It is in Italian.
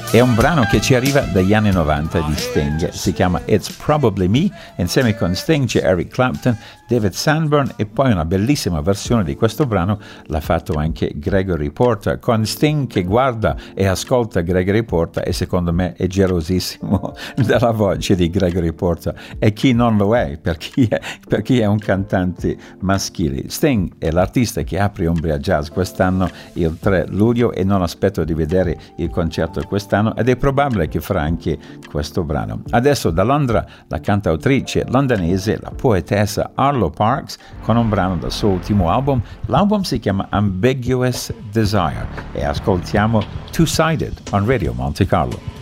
È un brano che ci arriva dagli anni 90 di Sting, si chiama It's Probably Me, insieme con Sting c'è Eric Clapton, David Sanborn e poi una bellissima versione di questo brano l'ha fatto anche Gregory Porter, con Sting che guarda e ascolta Gregory Porter e secondo me è gelosissimo della voce di Gregory Porter, e chi non lo è per chi è un cantante maschile. Sting è l'artista che apre Umbria Jazz quest'anno il 3 luglio e non aspetto di vedere il concerto quest'anno ed è probabile che farà anche questo brano. Adesso da Londra la cantautrice londinese, la poetessa Arlo Parks, con un brano dal suo ultimo album. L'album si chiama Ambiguous Desire e ascoltiamo Two-Sided on Radio Monte Carlo.